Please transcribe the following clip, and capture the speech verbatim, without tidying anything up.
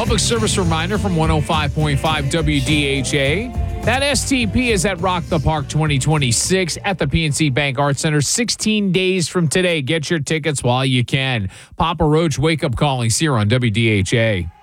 public service reminder from one oh five point five W D H A. That S T P is at Rock the Park twenty twenty-six at the P N C Bank Arts Center. sixteen days from today. Get your tickets while you can. Papa Roach, wake up calling here on W D H A.